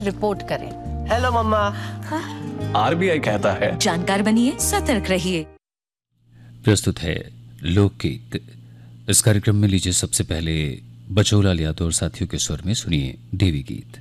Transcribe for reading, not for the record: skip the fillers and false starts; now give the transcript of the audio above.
Report करें। Hello मम्मा। RBI कहता है, जानकार बनिए, सतर्क रहिए। प्रस्तुत है लोकगीत। इस कार्यक्रम में लीजिए सबसे पहले बचोलाल यादव और साथियों के स्वर में सुनिए देवी गीत।